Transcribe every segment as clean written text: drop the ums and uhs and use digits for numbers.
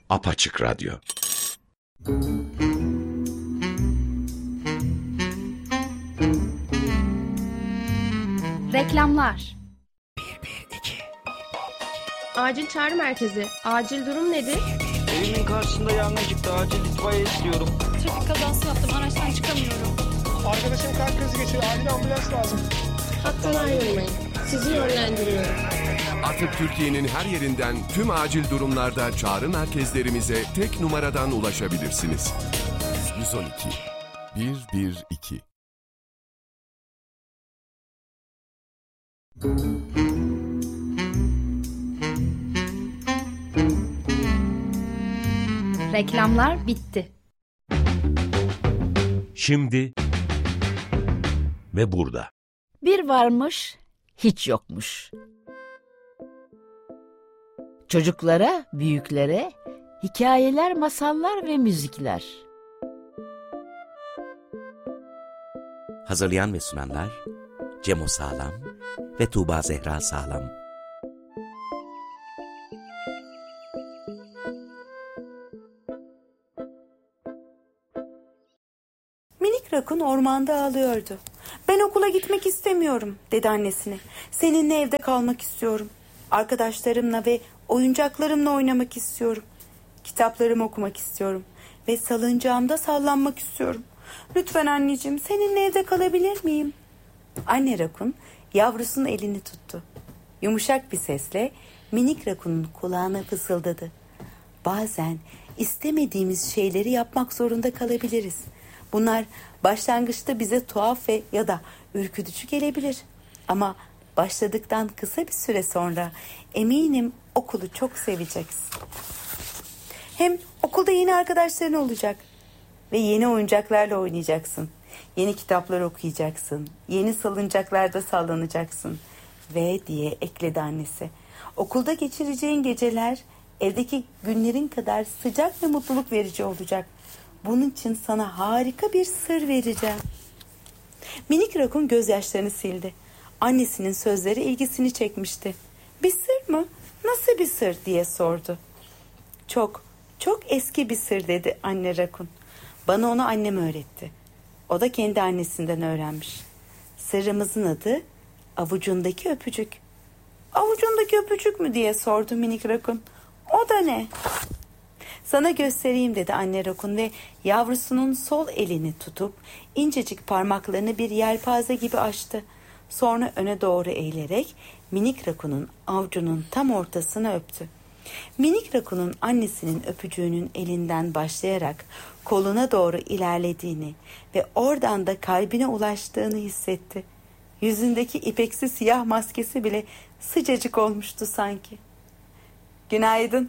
Apaçık Radyo. Reklamlar. Acil çağrı merkezi. Acil durum nedir? Evimin karşısında yangın çıktı. Acil itfaiye istiyorum. Trafik kazası yaptım. Araçtan çıkamıyorum. Arkadaşım kalp krizi geçiriyor. Acil ambulans lazım. Hattan ayrılmayın. Sizi yönlendiriyorum. Artık Türkiye'nin her yerinden tüm acil durumlarda çağrı merkezlerimize tek numaradan ulaşabilirsiniz. 112 112. Reklamlar bitti. Şimdi ve burada. Bir varmış, hiç yokmuş. Çocuklara, büyüklere hikayeler, masallar ve müzikler. Hazırlayan ve sunanlar Cemo Sağlam ve Tuğba Zehra Sağlam. Minik rakun ormanda ağlıyordu. "Ben okula gitmek istemiyorum," dedi annesine. "Seninle evde kalmak istiyorum. Arkadaşlarımla ve oyuncaklarımla oynamak istiyorum. Kitaplarımı okumak istiyorum ve salıncağımda sallanmak istiyorum. Lütfen anneciğim, seninle evde kalabilir miyim?" Anne rakun yavrusunun elini tuttu. Yumuşak bir sesle minik rakunun kulağına fısıldadı. "Bazen istemediğimiz şeyleri yapmak zorunda kalabiliriz. Bunlar başlangıçta bize tuhaf ve ya da ürkütücü gelebilir. Ama başladıktan kısa bir süre sonra eminim okulu çok seveceksin. Hem okulda yeni arkadaşların olacak ve yeni oyuncaklarla oynayacaksın. Yeni kitaplar okuyacaksın. Yeni salıncaklarda sallanacaksın." Ve diye ekledi annesi. "Okulda geçireceğin geceler evdeki günlerin kadar sıcak ve mutluluk verici olacak. Bunun için sana harika bir sır vereceğim." Minik rakun gözyaşlarını sildi. Annesinin sözleri ilgisini çekmişti. "Bir sır mı? Nasıl bir sır?" diye sordu. Çok eski bir sır," dedi anne rakun. "Bana onu annem öğretti. O da kendi annesinden öğrenmiş. Sırrımızın adı avucundaki öpücük." "Avucundaki öpücük mü?" diye sordu minik rakun. "O da ne?" "Sana göstereyim," dedi anne rakun ve yavrusunun sol elini tutup incecik parmaklarını bir yelpaze gibi açtı. Sonra öne doğru eğilerek minik rakunun avucunun tam ortasına öptü. Minik rakunun annesinin öpücüğünün elinden başlayarak koluna doğru ilerlediğini ve oradan da kalbine ulaştığını hissetti. Yüzündeki ipeksi siyah maskesi bile sıcacık olmuştu sanki. "Günaydın."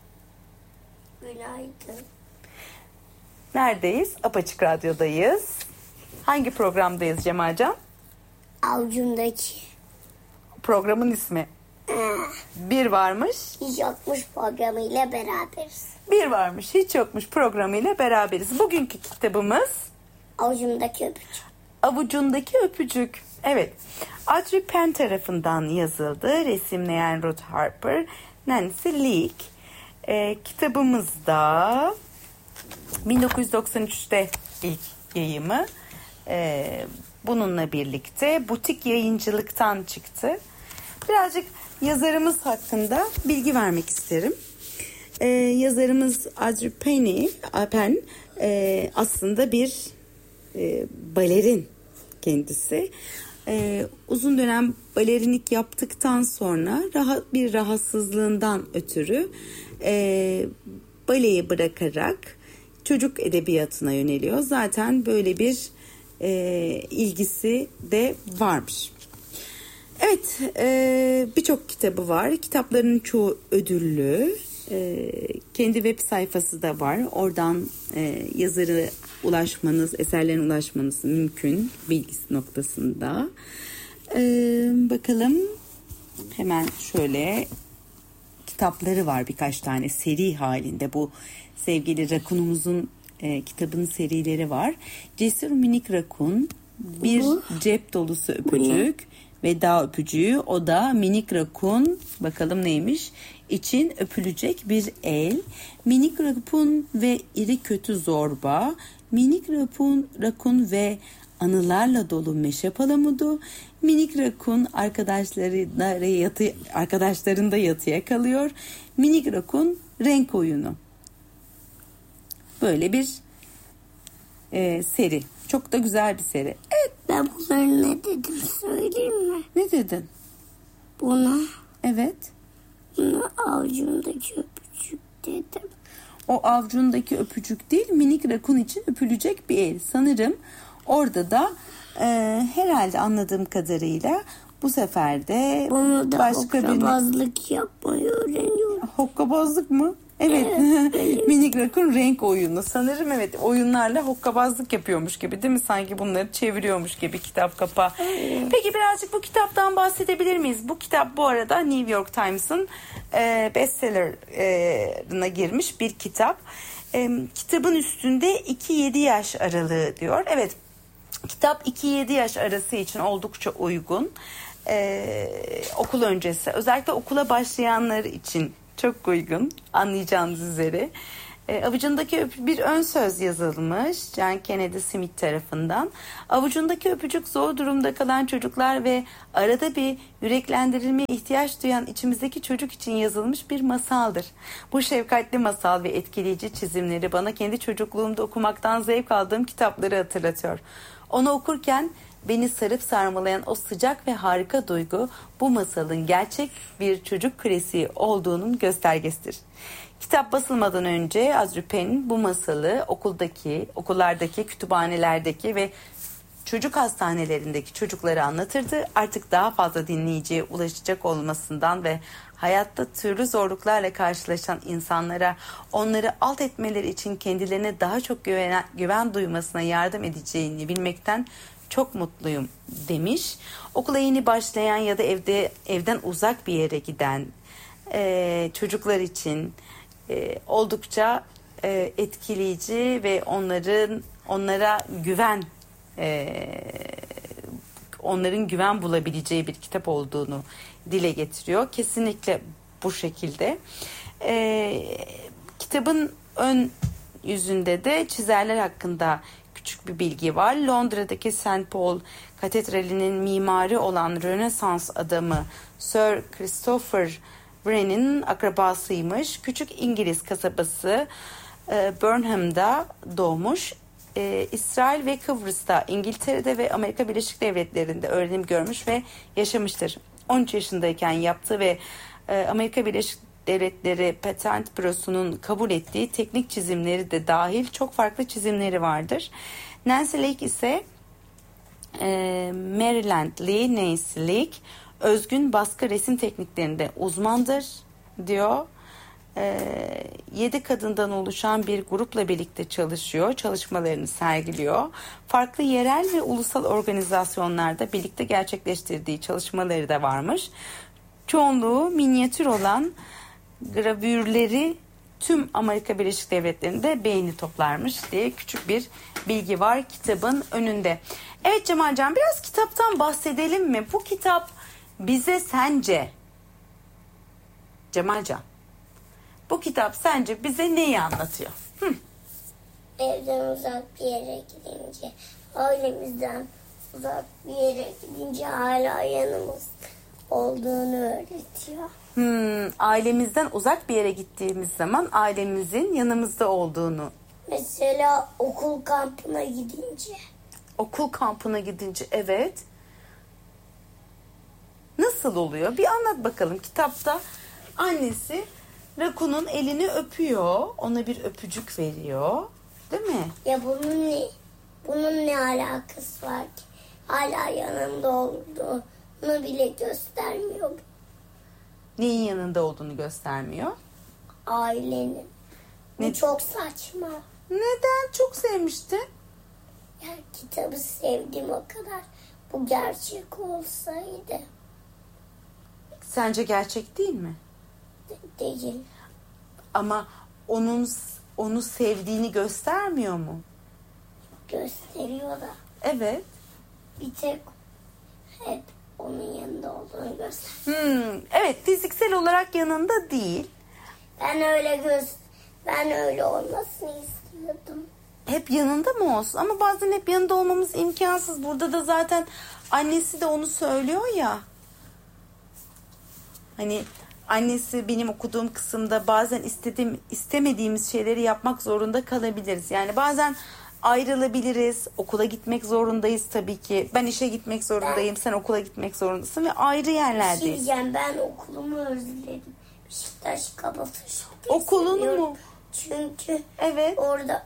Günaydın. Neredeyiz? Apaçık Radyo'dayız. Hangi programdayız Cemalcan? Avucumdaki. Programın ismi. Bir varmış. Hiç yokmuş programıyla beraberiz. Bir varmış, hiç yokmuş programıyla beraberiz. Bugünkü kitabımız Avucumdaki öpücük. Avucundaki öpücük. Evet. Audrey Penn tarafından yazıldı. Resimleyen Ruth Harper, Nancy Leake. Kitabımızda 1993'te ilk yayımı. Bununla birlikte butik yayıncılıktan çıktı. Birazcık yazarımız hakkında bilgi vermek isterim. Yazarımız Audrey Penn aslında bir balerin kendisi. Uzun dönem balerinlik yaptıktan sonra bir rahatsızlığından ötürü baleyi bırakarak çocuk edebiyatına yöneliyor. Zaten böyle bir ilgisi de varmış. Evet, birçok kitabı var. Kitaplarının çoğu ödüllü. Kendi web sayfası da var. Oradan yazarı ulaşmanız, eserlerine ulaşmanız mümkün bilgisi noktasında. Bakalım, hemen şöyle kitapları var birkaç tane seri halinde. Bu sevgili rakunumuzun kitabının serileri var. Cesur Minik Rakun, Bir Cep Dolusu Öpücük ve Dağ Öpücüğü. O da Minik Rakun, bakalım neymiş? için öpülecek bir el, Minik Rakun ve iri kötü zorba, Minik Rakun ve anılarla dolu meşe palamudu, Minik Rakun arkadaşlarında yatıya kalıyor, Minik Rakun renk oyunu. Böyle bir seri. Çok da güzel bir seri. Evet. Ben bunları ne dedim söyleyeyim mi? Ne dedin? Buna. Evet. Buna avucumdaki öpücük dedim. O avucundaki öpücük değil, Minik Rakun için öpülecek bir el. Sanırım orada da herhalde anladığım kadarıyla bu sefer de bunu da başka hokkabazlık yapmayı öğreniyorum. Hokkabazlık mı? Evet. Minik Rakun renk oyunu. Sanırım evet, oyunlarla hokkabazlık yapıyormuş gibi değil mi? Sanki bunları çeviriyormuş gibi kitap kapağı. Peki birazcık bu kitaptan bahsedebilir miyiz? Bu kitap bu arada New York Times'ın bestseller'ına girmiş bir kitap. Kitabın üstünde 2-7 yaş aralığı diyor. Evet, kitap 2-7 yaş arası için oldukça uygun. Okul öncesi, özellikle okula başlayanlar için çok uygun, anlayacağınız üzere. Avucundaki bir ön söz yazılmış John Kennedy Smith tarafından. Avucundaki öpücük zor durumda kalan çocuklar ve arada bir yüreklendirilmeye ihtiyaç duyan içimizdeki çocuk için yazılmış bir masaldır. Bu şefkatli masal ve etkileyici çizimleri bana kendi çocukluğumda okumaktan zevk aldığım kitapları hatırlatıyor. Onu okurken beni sarıp sarmalayan o sıcak ve harika duygu bu masalın gerçek bir çocuk klasiği olduğunun göstergesidir. Kitap basılmadan önce Audrey Penn bu masalı okullardaki, kütüphanelerdeki ve çocuk hastanelerindeki çocuklara anlatırdı. Artık daha fazla dinleyiciye ulaşacak olmasından ve hayatta türlü zorluklarla karşılaşan insanlara onları alt etmeleri için kendilerine daha çok güven duymasına yardım edeceğini bilmekten çok mutluyum demiş. Okula yeni başlayan ya da evden uzak bir yere giden çocuklar için oldukça etkileyici ve onların güven bulabileceği bir kitap olduğunu dile getiriyor. Kesinlikle bu şekilde. Kitabın ön yüzünde de çizerler hakkında küçük bir bilgi var. Londra'daki St. Paul Katedrali'nin mimarı olan Rönesans adamı Sir Christopher Wren'in akrabasıymış. Küçük İngiliz kasabası Burnham'da doğmuş. İsrail ve Kıbrıs'ta, İngiltere'de ve Amerika Birleşik Devletleri'nde öğrenim görmüş ve yaşamıştır. 13 yaşındayken yaptığı ve Amerika Birleşik Devletleri Patent Bürosu'nun kabul ettiği teknik çizimleri de dahil çok farklı çizimleri vardır. Nancy Lake ise Marylandli Nancy Lake özgün baskı resim tekniklerinde uzmandır diyor. 7 kadından oluşan bir grupla birlikte çalışıyor. Çalışmalarını sergiliyor. Farklı yerel ve ulusal organizasyonlarda birlikte gerçekleştirdiği çalışmaları da varmış. Çoğunluğu minyatür olan gravürleri tüm Amerika Birleşik Devletleri'nde beğeni toplarmış diye küçük bir bilgi var kitabın önünde. Evet Cemalcan, biraz kitaptan bahsedelim mi? Bu kitap bize sence, Cemalcan, bu kitap sence bize neyi anlatıyor? Evden uzak bir yere gidince, ailemizden uzak bir yere gidince hala yanımız olduğunu öğretiyor. Ailemizden uzak bir yere gittiğimiz zaman ailemizin yanımızda olduğunu. Mesela okul kampına gidince. Okul kampına gidince, evet. Nasıl oluyor? Bir anlat bakalım. Kitapta annesi Rakun'un elini öpüyor. Ona bir öpücük veriyor. Değil mi? Ya bunun ne alakası var ki? Hala yanında olduğunu bile göstermiyor. Neyin yanında olduğunu göstermiyor? Ailenin. Bu çok saçma. Neden? Çok sevmiştin. Yani kitabı sevdim o kadar. Bu gerçek olsaydı. Sence gerçek değil mi? Değil. Ama onu sevdiğini göstermiyor mu? Gösteriyor da. Evet. Bir tek hep onun yanında olduğunu göster. Evet, fiziksel olarak yanında değil. Ben öyle olmasını istiyordum. Hep yanında mı olsun? Ama bazen hep yanında olmamız imkansız. Burada da zaten annesi de onu söylüyor ya. Hani annesi benim okuduğum kısımda bazen istemediğimiz şeyleri yapmak zorunda kalabiliriz. Yani bazen ayrılabiliriz. Okula gitmek zorundayız tabii ki. Ben işe gitmek zorundayım. Sen okula gitmek zorundasın ve ayrı yerlerdeyiz. Ben okulumu özledim. Beşiktaş Kabataş'ı Okulunu mu? Çünkü evet. Orada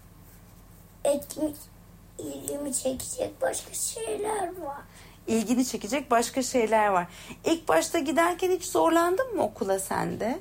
ilgimi çekecek başka şeyler var. İlgini çekecek başka şeyler var. İlk başta giderken hiç zorlandın mı okula sen de?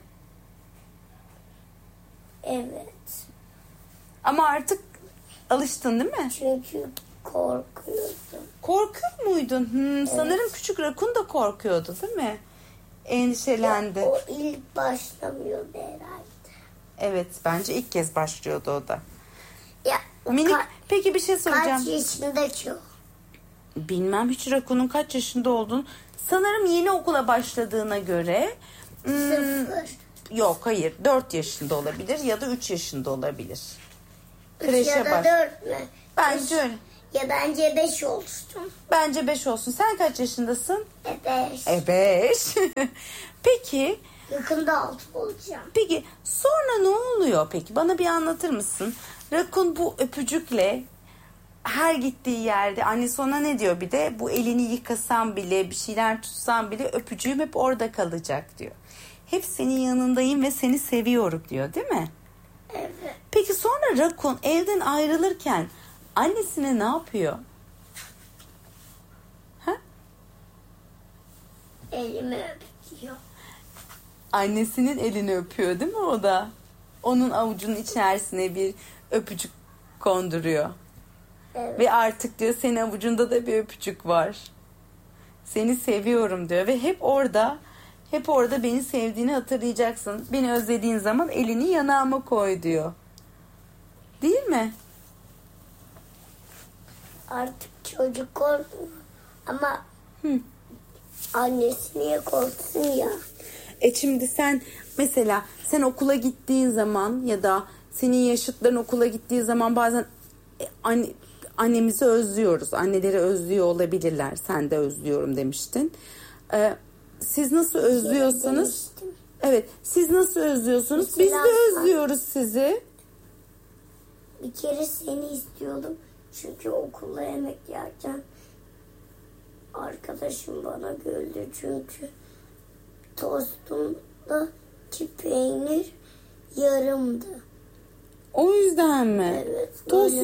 Evet. Ama artık alıştın değil mi? Çünkü korkuyordum. Korkuyor muydun? Evet. Sanırım küçük Rakun da korkuyordu değil mi? Endişelendi. Ya, o ilk başlamıyordu herhalde. Evet, bence ilk kez başlıyordu o da. Ya, Minik, peki bir şey soracağım. Kaç yaşındaki o? Bilmem hiç Rakun'un kaç yaşında olduğunu. Sanırım yeni okula başladığına göre. 0. Yok hayır 4 yaşında olabilir ya da 3 yaşında olabilir. 3 ya da 4 mü? Bence öyle. Ya bence 5 olsun. Bence 5 olsun. Sen kaç yaşındasın? 5. 5. Peki. Yakında 6 olacağım. Peki sonra ne oluyor peki? Bana bir anlatır mısın? Rakun bu öpücükle her gittiği yerde annesi ona ne diyor bir de? Bu elini yıkasam bile bir şeyler tutsam bile öpücüğüm hep orada kalacak diyor. Hep senin yanındayım ve seni seviyorum diyor değil mi? Evet. Peki sonra Rakun evden ayrılırken annesine ne yapıyor? Ha? Elimi öpüyor. Annesinin elini öpüyor değil mi o da? Onun avucunun içerisine bir öpücük konduruyor. Evet. Ve artık diyor senin avucunda da bir öpücük var. Seni seviyorum diyor ve hep orada beni sevdiğini hatırlayacaksın. Beni özlediğin zaman elini yanağıma koy diyor. Değil mi? Artık çocuk korkmuyor. Ama annesi niye korksun ya? Şimdi sen mesela sen okula gittiğin zaman ya da senin yaşıtların okula gittiği zaman bazen annemizi özlüyoruz. Anneleri özlüyor olabilirler. Sen de özlüyorum demiştin. Siz nasıl özlüyorsunuz? Evet. Siz nasıl özlüyorsunuz? Mesela biz de özlüyoruz sizi. Bir kere seni istiyordum. Çünkü okulda yemek yerken arkadaşım bana güldü. Çünkü tostumdaki peynir yarımdı. O yüzden mi? Evet.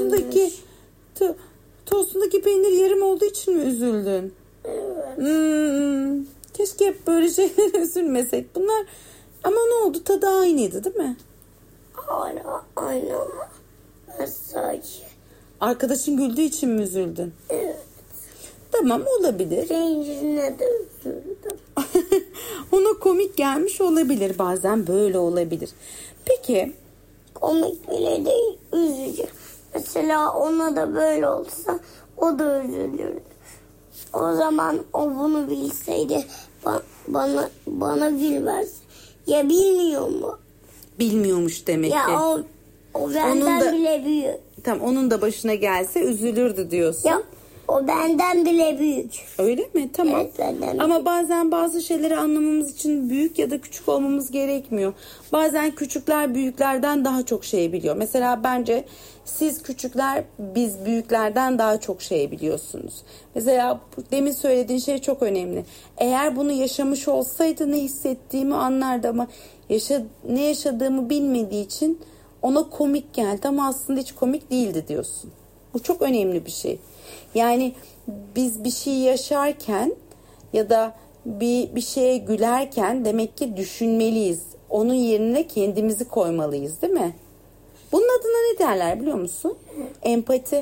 Tostundaki peynir yarım olduğu için mi üzüldün? Evet. Keşke hep böyle şeylere üzülmesek. Bunlar ama ne oldu? Tadı aynıydı değil mi? Aynı ama ben sadece. Arkadaşın güldüğü için mi üzüldün? Evet. Tamam olabilir. Peynirine de üzüldüm. Ona komik gelmiş olabilir. Bazen böyle olabilir. Peki. Komik bile değil. Üzücü. Mesela ona da böyle olsa o da üzülürdü. O zaman o bunu bilseydi bana gülmez. Ya bilmiyor mu? Bilmiyormuş demek ki. Ya o benden bile büyük. Tamam onun da başına gelse üzülürdü diyorsun. Ya o benden bile büyük. Öyle mi? Tamam. Evet, benden ama bazen bazı şeyleri anlamamız için büyük ya da küçük olmamız gerekmiyor. Bazen küçükler büyüklerden daha çok şey biliyor. Mesela bence siz küçükler biz büyüklerden daha çok şey biliyorsunuz. Mesela demin söylediğin şey çok önemli. Eğer bunu yaşamış olsaydı ne hissettiğimi anlardı ama ne yaşadığımı bilmediği için ona komik geldi ama aslında hiç komik değildi diyorsun. Bu çok önemli bir şey. Yani biz bir şey yaşarken ya da bir şeye gülerken demek ki düşünmeliyiz. Onun yerine kendimizi koymalıyız değil mi? Bunun adına ne derler biliyor musun? Empati.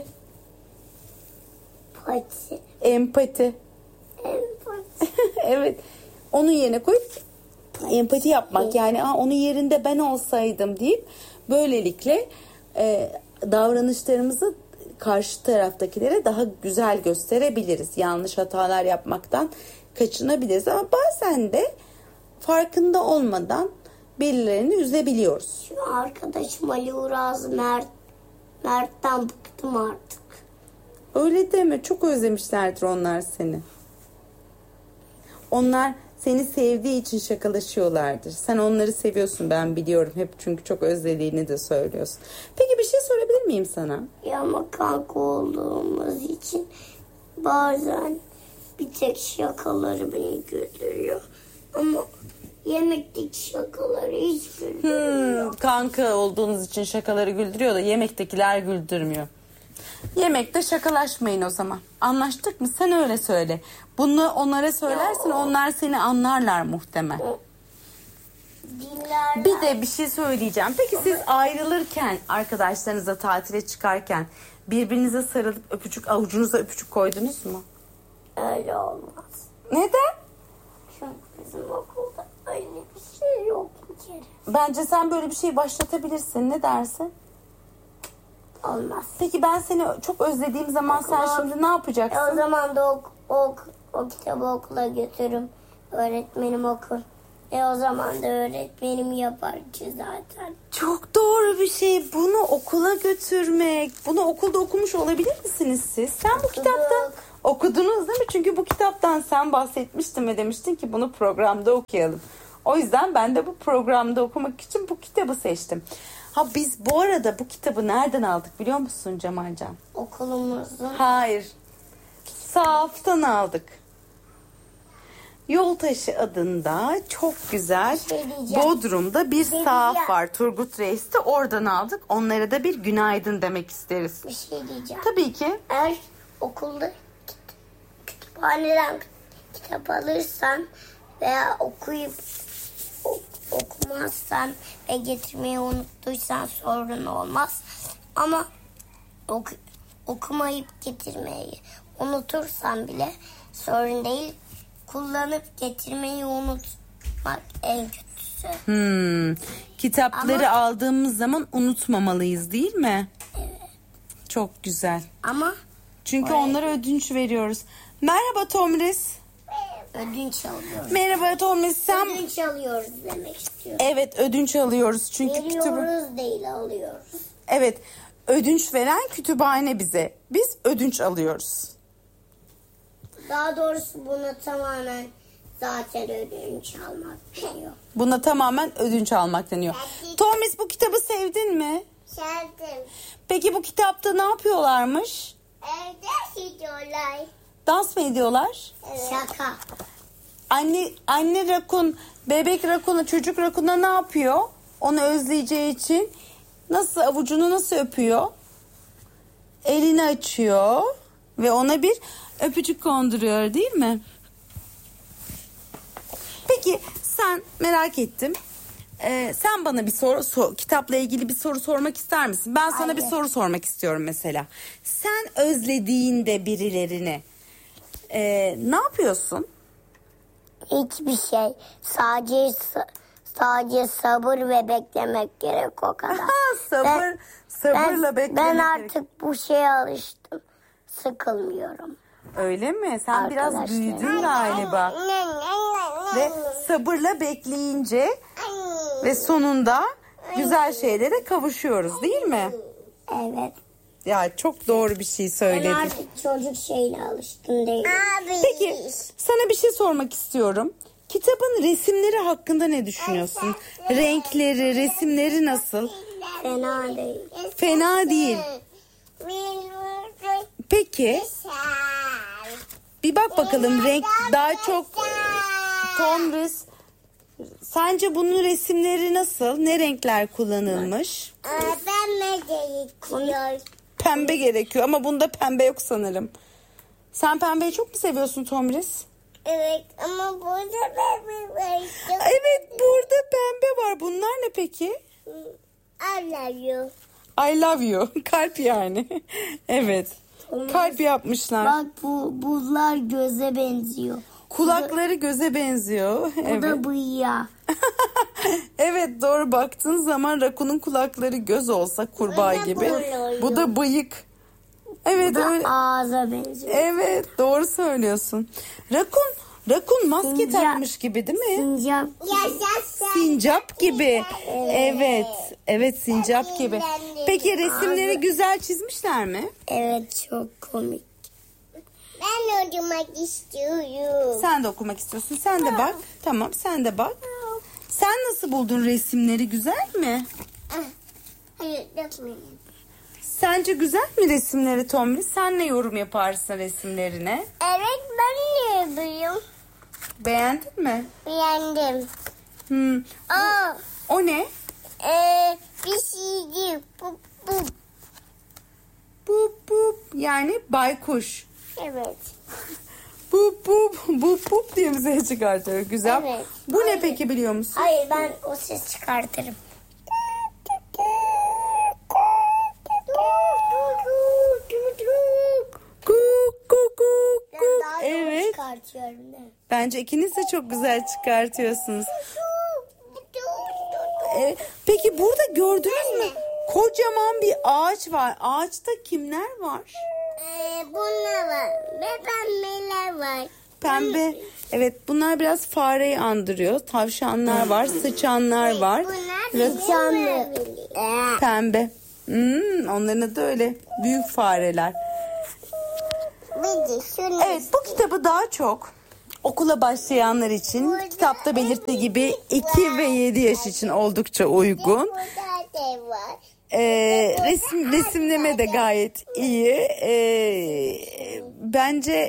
Empati. Evet. Onun yerine koyup empati yapmak. Yani onun yerinde ben olsaydım deyip böylelikle davranışlarımızı karşı taraftakilere daha güzel gösterebiliriz. Yanlış hatalar yapmaktan kaçınabiliriz ama bazen de farkında olmadan birilerini üzebiliyoruz. Şu arkadaşım Ali Uraz Mert'ten bıktım artık. Öyle deme, çok özlemişlerdir onlar seni. Onlar seni sevdiği için şakalaşıyorlardır. Sen onları seviyorsun, ben biliyorum hep, çünkü çok özlediğini de söylüyorsun. Peki bir şey sorabilir miyim sana? Ya ama kanka olduğumuz için bazen bir tek şakaları beni güldürüyor. Ama yemekteki şakaları hiç güldürmüyor. Kanka olduğunuz için şakaları güldürüyor da yemektekiler güldürmüyor. Yemekte şakalaşmayın o zaman. Anlaştık mı? Sen öyle söyle. Bunu onlara söylersin, onlar seni anlarlar muhtemel. Dinlerler. Bir de bir şey söyleyeceğim. Peki siz ayrılırken, arkadaşlarınızla tatile çıkarken birbirinize sarılıp öpücük, avucunuza öpücük koydunuz mu? Öyle olmaz. Neden? Çünkü bizim okulda öyle bir şey yok bir kere. Bence sen böyle bir şey başlatabilirsin. Ne dersin? Olmaz. Peki ben seni çok özlediğim zaman sen şimdi ne yapacaksın? O zaman da o kitabı okula götürürüm. Öğretmenim okur. O zaman da öğretmenim yapar ki zaten. Çok doğru bir şey. Bunu okula götürmek. Bunu okulda okumuş olabilir misiniz siz? Sen bu kitaptan okudunuz değil mi? Çünkü bu kitaptan sen bahsetmiştin ve demiştin ki bunu programda okuyalım. O yüzden ben de bu programda okumak için bu kitabı seçtim. Ha biz bu arada bu kitabı nereden aldık biliyor musun Cemalcan? Okulumuzun. Hayır. Sahaftan aldık. Yoltaşı adında çok güzel Bodrum'da bir sahaf var. Turgut Reis'te, oradan aldık. Onlara da bir günaydın demek isteriz. Bir şey diyeceğim. Tabii ki. Eğer okulda kütüphaneden kitap alırsan veya okumazsan ve getirmeyi unuttuysan sorun olmaz. Ama okumayıp getirmeyi unutursan bile sorun değil. Kullanıp getirmeyi unutmak en kötüsü. Kitapları aldığımız zaman unutmamalıyız değil mi? Evet. Çok güzel. Ama çünkü onlara ödünç veriyoruz. Merhaba Tomris. Ödünç alıyoruz. Merhaba Tomris. Sen... Ödünç alıyoruz demek istiyorum. Evet, ödünç alıyoruz. Çünkü veriyoruz değil, alıyoruz. Evet, ödünç veren kütüphane bize. Biz ödünç alıyoruz. Daha doğrusu buna tamamen zaten ödünç almak deniyor. Buna tamamen ödünç almak deniyor. Tomris, bu kitabı sevdin mi? Sevdim. Peki bu kitapta ne yapıyorlarmış? Evde ediyorlar. Dans mı ediyorlar? Evet. Şaka. Anne rakun, bebek rakuna, çocuk rakuna ne yapıyor? Onu özleyeceği için avucunu nasıl öpüyor? Elini açıyor ve ona bir öpücük konduruyor değil mi? Peki sen, merak ettim. Sen bana bir kitapla ilgili bir soru sormak ister misin? Ben sana bir soru sormak istiyorum mesela. Sen özlediğinde birilerini ne yapıyorsun? Hiçbir şey. Sadece sabır ve beklemek gerek, o kadar. Sabırla beklemek. Ben artık bu şeye alıştım. Sıkılmıyorum. Öyle mi? Sen biraz büyüdün galiba. Ve sabırla bekleyince ve sonunda güzel şeylere kavuşuyoruz değil mi? Evet. Ya çok doğru bir şey söyledin. Ben artık çocuk şeyine alıştım değil. Peki sana bir şey sormak istiyorum. Kitabın resimleri hakkında ne düşünüyorsun? Renkleri, resimleri nasıl? Fena değil. Fena değil. Peki bir bak bakalım, renk daha çok. Tomris, sence bunun resimleri nasıl? Ne renkler kullanılmış? Pembe gerekiyor. Pembe gerekiyor ama bunda pembe yok sanırım. Sen pembeyi çok mu seviyorsun Tomris? Evet ama burada pembe var. Evet, burada pembe var. Bunlar ne peki? I love you. I love you. Kalp yani. Evet. Kalp yapmışlar. Bak bunlar göze benziyor. Kulakları göze benziyor. Bu da bıyığa. Evet, doğru, baktığın zaman rakunun kulakları göz olsa kurbağa gibi. Bu da bıyık. Evet, Bu da öyle. ağza benziyor. Evet, doğru söylüyorsun. Rakun maske Sincap. takmış gibi değil mi? Sincap. Sincap gibi. Evet, sincap gibi. Peki resimleri güzel çizmişler mi? Evet, çok komik. Ben okumak istiyorum. Sen de okumak istiyorsun. Sen de bak. Tamam, sen de bak. Sen nasıl buldun resimleri? Güzel mi? Hayır, yapmayayım. Sence güzel mi resimleri Tomris? Sen ne yorum yaparsın resimlerine? Evet, ben ne biliyorum? Beğendin mi? Beğendim. O ne? Bir şeydi. Bu. Bup bup. Yani baykuş. Evet. Bup bup diye bize çıkartıyor. Güzel. Evet. Bu ne peki biliyor musun? Hayır, ben o ses çıkartırım. Ben daha doğru Evet. çıkartıyorum. Bence ikiniz de çok güzel çıkartıyorsunuz. Peki burada gördünüz mü? Kocaman bir ağaç var. Ağaçta kimler var? Bunlar var ve pembeler var. Pembe. Evet, bunlar biraz fareyi andırıyor. Tavşanlar var, sıçanlar var. Bunlar canlı. Pembe. Onların adı öyle. Büyük fareler. Evet, bu kitabı daha çok okula başlayanlar için kitapta belirttiği gibi 2 ve 7 yaş için oldukça uygun. Resimleme de gayet iyi. Bence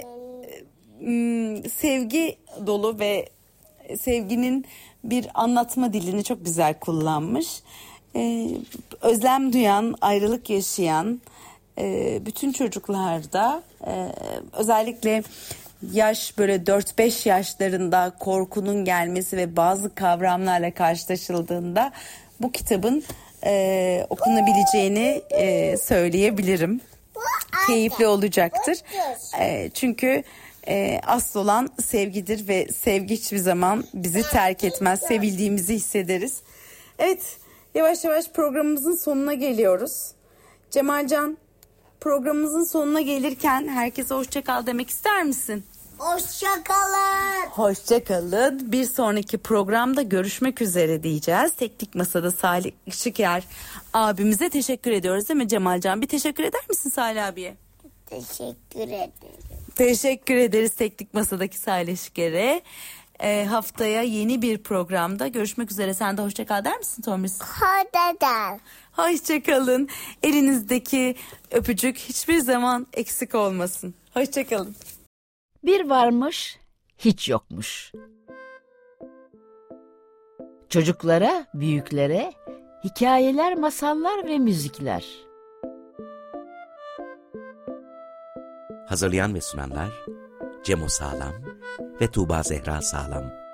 sevgi dolu ve sevginin bir anlatma dilini çok güzel kullanmış. Özlem duyan, ayrılık yaşayan bütün çocuklarda özellikle yaş böyle 4-5 yaşlarında korkunun gelmesi ve bazı kavramlarla karşılaşıldığında bu kitabın okunabileceğini söyleyebilirim. Keyifli olacaktır. Çünkü asıl olan sevgidir ve sevgi hiçbir zaman bizi terk etmez. Sevildiğimizi hissederiz. Evet, yavaş yavaş programımızın sonuna geliyoruz. Cemalcan, programımızın sonuna gelirken herkese hoşça kal demek ister misin? Hoşça kalın. Hoşça kalın. Bir sonraki programda görüşmek üzere diyeceğiz. Teknik Masa'da Salih Işıker abimize teşekkür ediyoruz değil mi Cemalcan? Bir teşekkür eder misin Salih abiye? Teşekkür ederim. Teşekkür ederiz Teknik Masa'daki Salih Işıker'e. Haftaya yeni bir programda görüşmek üzere. Sen de hoşça kal der misin Tomris? Hoşça kal. Hoşça kalın. Elinizdeki öpücük hiçbir zaman eksik olmasın. Hoşça kalın. Bir varmış, hiç yokmuş. Çocuklara, büyüklere hikayeler, masallar ve müzikler. Hazırlayan ve sunanlar Cemo Sağlam ve Tuğba Zehra Sağlam.